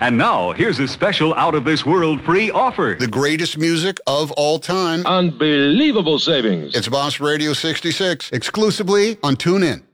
And now, here's a special out-of-this-world free offer. The greatest music of all time. Unbelievable savings. It's Boss Radio 66, exclusively on TuneIn.